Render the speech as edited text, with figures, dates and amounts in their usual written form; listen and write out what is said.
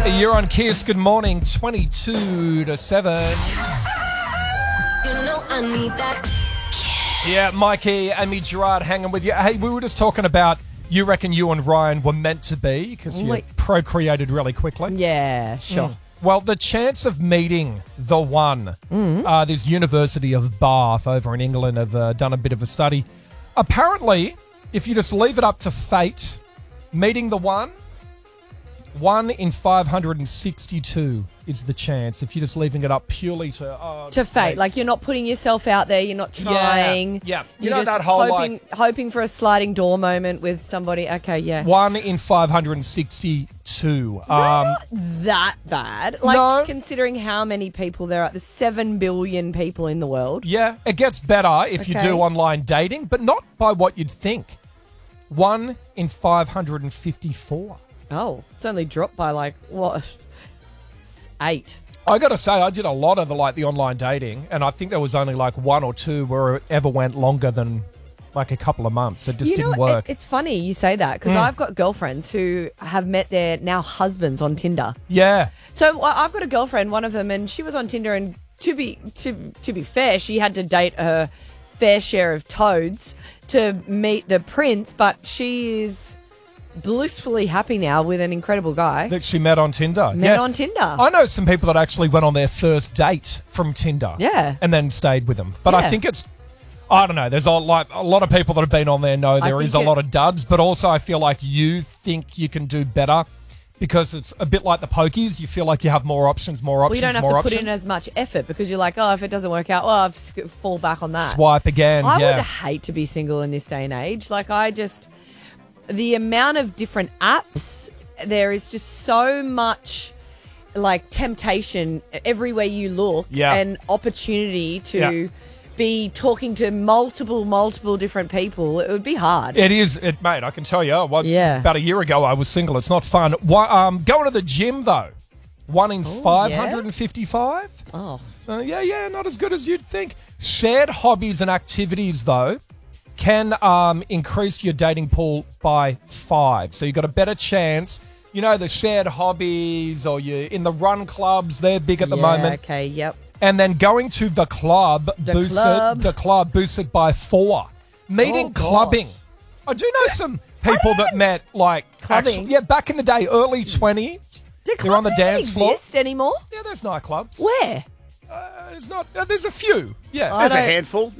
You're on Kiss. Good morning. 22 to 7. You know I need that. Yeah, Mikey, Amy Gerard hanging with you. Hey, we were just talking about you reckon you and Ryan were meant to be because you procreated really quickly. Yeah, sure. Well, the chance of meeting the one, this University of Bath over in England have done a bit of a study. Apparently, if you just leave it up to fate, meeting the one in 562 is the chance. If you're just leaving it up purely to fate. Like, you're not putting yourself out there. You're not trying. Yeah. You're know just that whole hoping for a sliding door moment with somebody. Okay, yeah. 1 in 562. Not that bad. Like, No. considering how many people there are. There's 7 billion people in the world. Yeah, it gets better if you Okay. do online dating, but not by what you'd think. 1 in 554. Oh, it's only dropped by like, what? 8. I got to say, I did a lot of the online dating, and I think there was only like 1 or 2 where it ever went longer than like a couple of months. It just didn't work. It's funny you say that because I've got girlfriends who have met their now husbands on Tinder. Yeah. So I've got a girlfriend, one of them, and she was on Tinder, and to be fair, she had to date her fair share of toads to meet the prince, but she is blissfully happy now with an incredible guy. That she met on Tinder. Met on Tinder. I know some people that actually went on their first date from Tinder. Yeah. And then stayed with them. But I Yeah. think it's, I don't know, there's a lot of people that have been on there know there is a lot of duds, but also I feel like you think you can do better because it's a bit like the pokies. You feel like you have more options, Well, you don't have to put in as much effort because you're like, oh, if it doesn't work out, well, fall back on that. Swipe again, I yeah. would hate to be single in this day and age. Like, the amount of different apps, there is just so much like temptation everywhere you look and opportunity to be talking to multiple different people. It would be hard. It is, mate, I can tell you. Yeah. About a year ago, I was single. It's not fun. Going to the gym, though. 1 in 555. Oh. So, yeah, not as good as you'd think. Shared hobbies and activities, though, can increase your dating pool by 5. So you've got a better chance. You know, the shared hobbies or you're in the run clubs, they're big at the moment. Okay, yep. And then going to the club boosted by 4. Meeting clubbing. I do know some people that met like Clubbing? back in the day, early 20s. They're on the dance floor. Exist anymore? Yeah, there's nightclubs. Where? There's not. There's a few. Yeah. There's a handful.